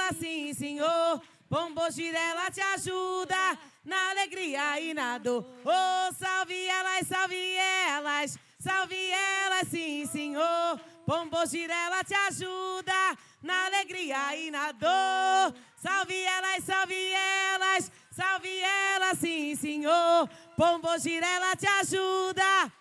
sim, senhor. Pombogira te ajuda na alegria e na dor. Oh, salve elas, sim, senhor. Pombogira te ajuda na alegria e na dor. Salve elas, sim, senhor. Pombogira te ajuda